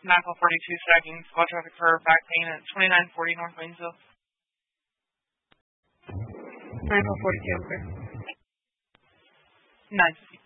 942 stacking squad traffic for back pain at 2940 North Waynesville. 942, okay. 950.